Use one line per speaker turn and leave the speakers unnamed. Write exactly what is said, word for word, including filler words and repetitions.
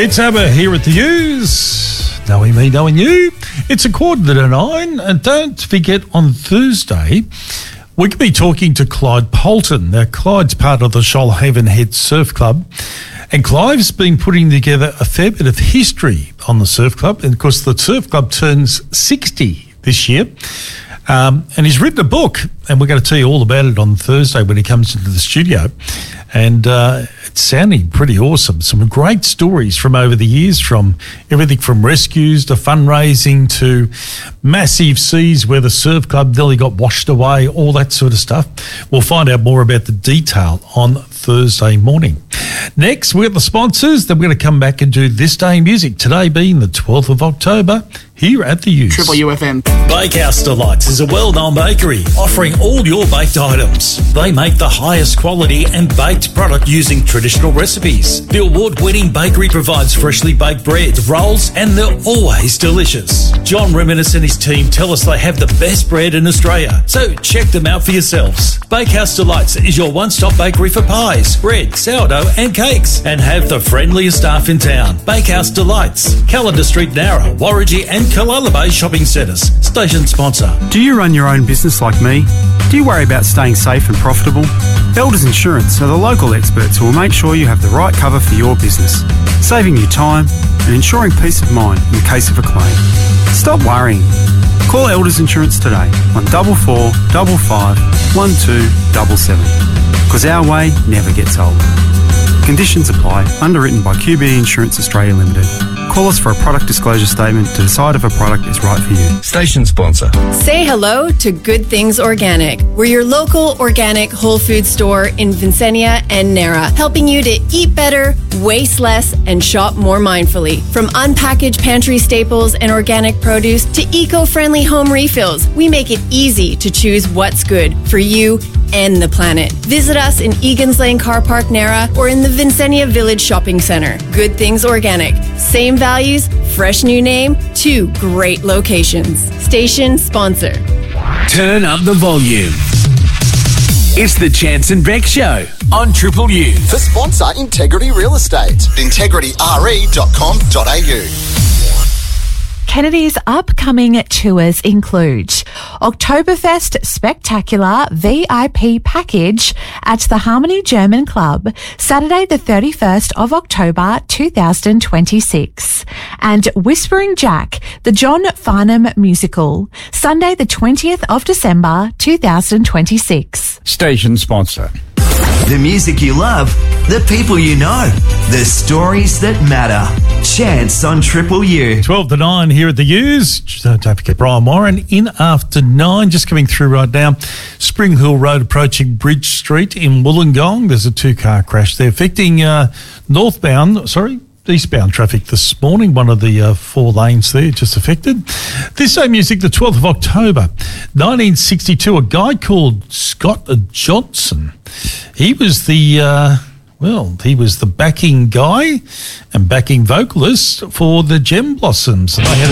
It's Abba here at the U's. Knowing me, knowing you. It's a quarter to nine, and don't forget on Thursday, we could be talking to Clyde Poulton. Now, Clyde's part of the Shoalhaven Head Surf Club, and Clive's been putting together a fair bit of history on the surf club, and of course the surf club turns sixty this year. Um, and he's written a book, and we're going to tell you all about it on Thursday when he comes into the studio. And uh, it's sounding pretty awesome. Some great stories from over the years, from everything from rescues to fundraising to massive seas where the surf club nearly got washed away, all that sort of stuff. We'll find out more about the detail on Thursday morning. Next, we've got the sponsors. Then we're going to come back and do This Day in Music, today being the twelfth of October, here at the U's.
Triple U F M.
Bakehouse Delights is a well-known bakery offering all your baked items. They make the highest quality and baked product using traditional recipes. The award-winning bakery provides freshly baked bread, rolls, and they're always delicious. John Reminis and his team tell us they have the best bread in Australia, so check them out for yourselves. Bakehouse Delights is your one-stop bakery for pies, bread, sourdough, and cakes, and have the friendliest staff in town. Bakehouse Delights, Calendar Street, Nowra, Warragee, and Kalala Bay shopping centres. Station sponsor.
Do you run your own business like me? Do you worry about staying safe and profitable? Elders Insurance are the local experts who will make sure you have the right cover for your business, saving you time and ensuring peace of mind in the case of a claim. Stop worrying. Call Elders Insurance today on double four double five one two double seven, because our way never gets old. Conditions apply. Underwritten by Q B Insurance Australia Limited. Call us for a product disclosure statement to decide if a product is right for you.
Station sponsor.
Say hello to Good Things Organic. We're your local organic whole food store in Vincennia and Nara, helping you to eat better, waste less, and shop more mindfully. From unpackaged pantry staples and organic produce to eco-friendly home refills, we make it easy to choose what's good for you and the planet. Visit us in Egan's Lane Car Park, Nara, or in the Vincennia Village Shopping Centre. Good Things Organic. Same values, fresh new name, two great locations. Station sponsor.
Turn up the volume. It's the Chance and Beck Show on Triple U.
For sponsor Integrity Real Estate. integrity r e dot com dot a u.
Kennedy's upcoming tours include Oktoberfest Spectacular V I P Package at the Harmony German Club, Saturday the thirty-first of October two thousand twenty-six, and Whispering Jack, the John Farnham Musical, Sunday the twentieth of December two thousand twenty-six.
Station sponsor.
The music you love, the people you know, the stories that matter. Chance on Triple U.
twelve to nine here at the U's. Don't forget Brian Warren in after nine, just coming through right now. Spring Hill Road approaching Bridge Street in Wollongong. There's a two-car crash there affecting uh, northbound, sorry, eastbound traffic this morning. One of the uh, four lanes there just affected. This Day Music, the twelfth of October, nineteen sixty-two, a guy called Scott Johnson. He was the, uh, well, he was the backing guy and backing vocalist for the Gem Blossoms. And they had